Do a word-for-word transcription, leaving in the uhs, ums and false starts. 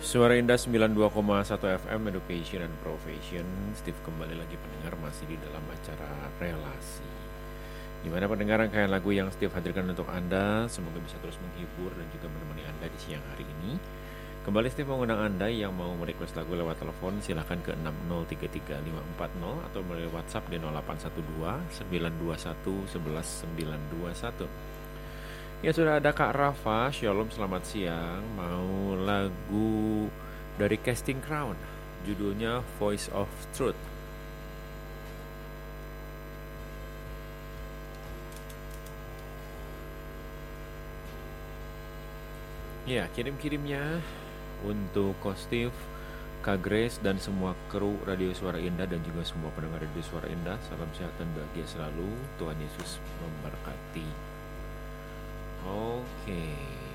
Suara Indah sembilan puluh dua koma satu F M Education and Profession. Steve kembali lagi pendengar, masih di dalam acara relasi. Gimana pendengar, rangkaian lagu yang Steve hadirkan untuk Anda semoga bisa terus menghibur dan juga menemani Anda di siang hari ini. Kembali Steve mengundang Anda yang mau merequest lagu lewat telepon, silahkan ke enam nol tiga tiga lima empat nol atau melalui WhatsApp di nol delapan satu dua sembilan dua satu satu satu sembilan dua satu. Ya, sudah ada Kak Rafa. Shalom, selamat siang. Mau lagu dari Casting Crown, judulnya Voice of Truth. Ya, kirim-kirimnya untuk Kostif, Kak Grace, dan semua kru Radio Suara Indah dan juga semua pendengar Radio Suara Indah. Salam sehat dan bahagia selalu. Tuhan Yesus memberkati. Oke.